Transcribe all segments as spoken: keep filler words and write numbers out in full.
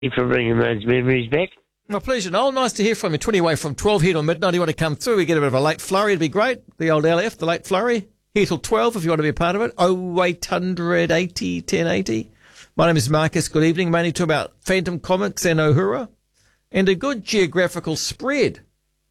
you for bringing those memories back. My pleasure, Noel. Nice to hear from you. twenty away from twelve here till midnight. You want to come through? We get a bit of a late flurry. It'd be great. The old L F, the late flurry. Here till twelve if you want to be a part of it. oh eight hundred eighty ten eighty. My name is Marcus. Good evening. Mainly talk about Phantom Comics and Uhura and a good geographical spread.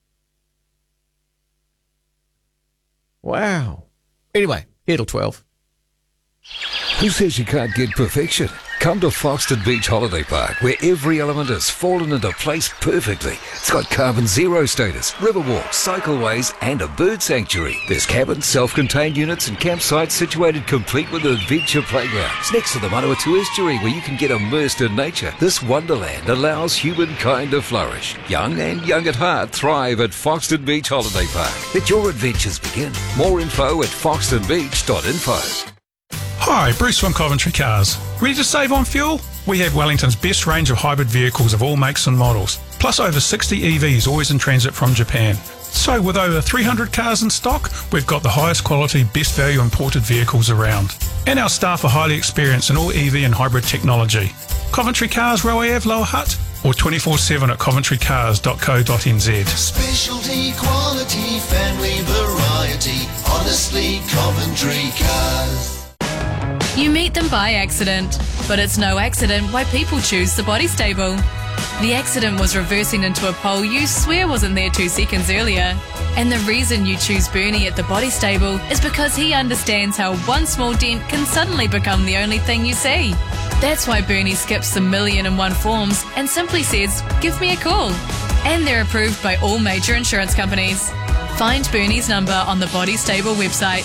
Wow. Anyway, here till twelve. Who says you can't get perfection? Come to Foxton Beach Holiday Park, where every element has fallen into place perfectly. It's got carbon zero status, riverwalks, cycleways, and a bird sanctuary. There's cabins, self-contained units, and campsites situated complete with adventure playgrounds. Next to the Manawatu Estuary, where you can get immersed in nature. This wonderland allows humankind to flourish. Young and young at heart thrive at Foxton Beach Holiday Park. Let your adventures begin. More info at foxton beach dot info. Hi, Bruce from Coventry Cars. Ready to save on fuel? We have Wellington's best range of hybrid vehicles of all makes and models, plus over sixty E Vs always in transit from Japan. So with over three hundred cars in stock, we've got the highest quality, best value imported vehicles around. And our staff are highly experienced in all E V and hybrid technology. Coventry Cars, Railway Ave, Lower Hutt, or twenty-four seven at coventry cars dot co dot n z. Specialty, quality, family variety, honestly Coventry Cars. You meet them by accident, but it's no accident why people choose the Body Stable. The accident was reversing into a pole you swear wasn't there two seconds earlier. And the reason you choose Bernie at the Body Stable is because he understands how one small dent can suddenly become the only thing you see. That's why Bernie skips the million and one forms and simply says, give me a call. And they're approved by all major insurance companies. Find Bernie's number on the Body Stable website.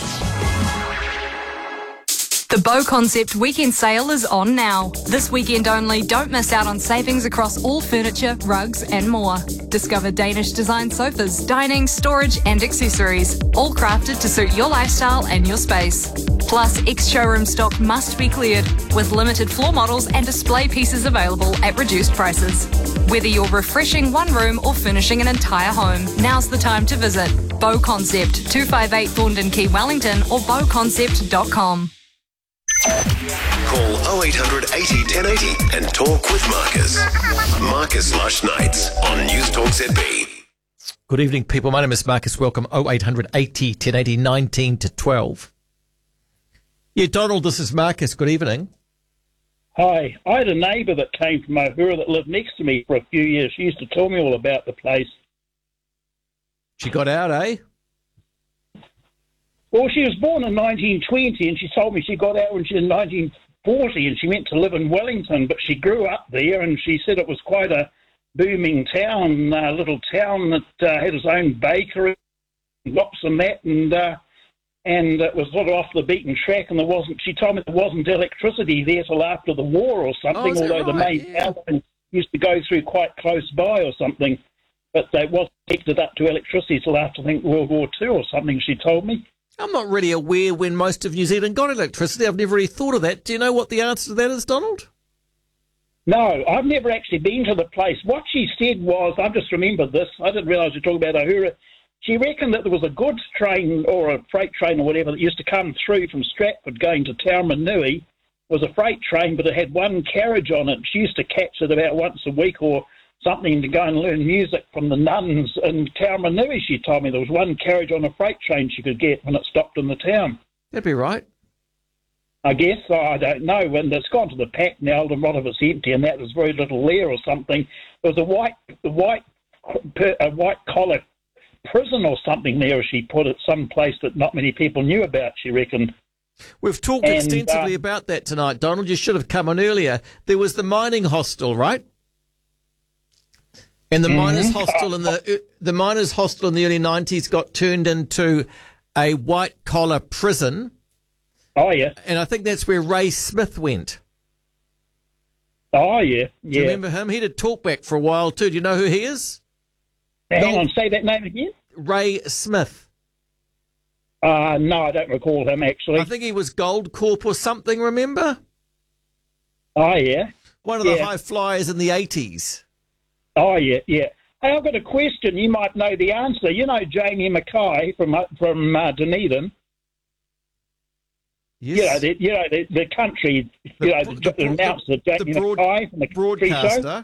The Bow Concept weekend sale is on now. This weekend only, don't miss out on savings across all furniture, rugs and more. Discover Danish design sofas, dining, storage and accessories, all crafted to suit your lifestyle and your space. Plus, ex-showroom stock must be cleared, with limited floor models and display pieces available at reduced prices. Whether you're refreshing one room or furnishing an entire home, now's the time to visit Bow Concept, two five eight Thorndon Quay, Wellington or bow concept dot com. Call oh eight hundred eighty ten eighty and talk with Marcus. Marcus Lush Nights on News Talk Z B. Good evening, people. My name is Marcus. Welcome. oh eight hundred eighty ten eighty, nineteen to twelve. Yeah, Donald, this is Marcus. Good evening. Hi. I had a neighbour that came from Ohura that lived next to me for a few years. She used to tell me all about the place. She got out, eh? Well, she was born in nineteen twenty, and she told me she got out when she was in nineteen forty, and she went to live in Wellington, but she grew up there, and she said it was quite a booming town, a uh, little town that uh, had its own bakery, shops and that, and uh, and it was sort of off the beaten track, and there wasn't. She told me there wasn't electricity there till after the war or something, oh, although right? the main yeah. town used to go through quite close by or something, but they wasn't connected up to electricity till after, I think, World War Two or something, she told me. I'm not really aware when most of New Zealand got electricity. I've never really thought of that. Do you know what the answer to that is, Donald? No, I've never actually been to the place. What she said was, I just remembered this, I didn't realise you were talking about Ohura. She reckoned that there was a goods train or a freight train or whatever that used to come through from Stratford going to Taumarunui. It was a freight train, but it had one carriage on it. She used to catch it about once a week or something to go and learn music from the nuns in Taumarunui. She told me there was one carriage on a freight train she could get when it stopped in the town. That'd be right. I guess, I don't know, and it's gone to the pack now, and a lot of it's empty, and that there's very little there or something. There was a white, a white, a white collar prison or something there, as she put it, some place that not many people knew about, she reckoned. We've talked and, extensively uh, about that tonight, Donald. You should have come on earlier. There was the mining hostel, right? And the mm-hmm. miners' hostel in the the miners' hostel in the early nineties got turned into a white collar prison. Oh yeah, and I think that's where Ray Smith went. Oh yeah, yeah. Do you remember him? He did talkback for a while too. Do you know who he is? Hang Gold... on, say that name again. Ray Smith. Uh no, I don't recall him actually. I think he was Gold Corp or something. Remember? Oh yeah, one of yeah. the high flyers in the eighties. Oh, yeah, yeah. Hey, I've got a question. You might know the answer. You know Jamie Mackay from uh, from uh, Dunedin? Yes. You know, the, you know the, the country, you The- know, the- the, the- announcer, the you know, broad- Clive and the pre-show. broadcaster.